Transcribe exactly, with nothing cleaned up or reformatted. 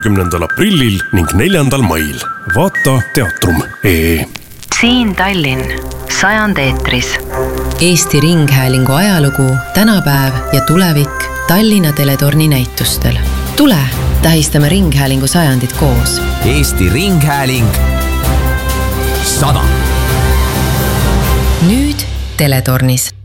kümnendal aprillil ning neljandal mail. Vaata teatrum punkt ee. Siin Tallinn, sajand eetris. Eesti Ringhäälingu ajalugu, tänapäev ja tulevik Tallinna Teletorni näitustel. Tule, tähistame Ringhäälingu sajandit koos. Eesti Ringhääling sada. Nüüd Teletornis.